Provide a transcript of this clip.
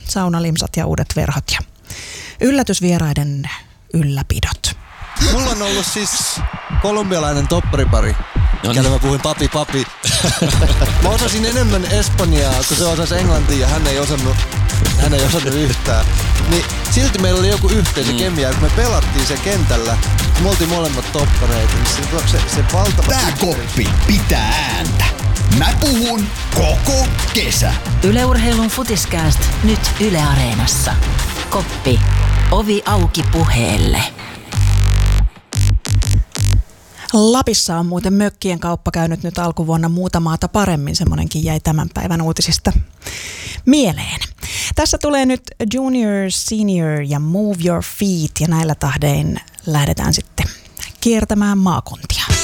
saunalimsat ja uudet verhot ja yllätysvieraiden ylläpidot. Mulla on ollut siis kolumbialainen topparipari. Kelle mä puhuin papi. Mä osasin enemmän espanjaa, kun se osasi englantia ja hän ei osannut yhtään. Niin silti meillä oli joku yhteisö kemia, kun me pelattiin sen kentällä. Me oltiin molemmat toppareita. Niin se valtava... Tää koppi pitää ääntä. Mä puhun koko kesä. Yle Urheilun Futiskääst nyt Yle Areenassa. Koppi. Ovi auki puheelle. Lapissa on muuten mökkien kauppa käynyt nyt alkuvuonna muuta maata paremmin. Semmoinenkin jäi tämän päivän uutisista mieleen. Tässä tulee nyt Junior, Senior ja Move Your Feet ja näillä tahdein lähdetään sitten kiertämään maakuntia.